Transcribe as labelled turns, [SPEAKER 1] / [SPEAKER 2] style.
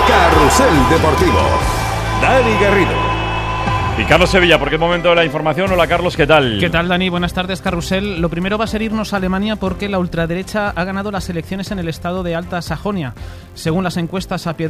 [SPEAKER 1] Carrusel Deportivo. Dani Garrido.
[SPEAKER 2] Y Carlos Sevilla, porque es momento de la información. Hola Carlos, ¿qué tal?
[SPEAKER 3] ¿Qué tal, Dani? Buenas tardes, Carrusel. Lo primero va a ser irnos a Alemania porque la ultraderecha ha ganado las elecciones en el estado de Alta Sajonia. Según las encuestas a pie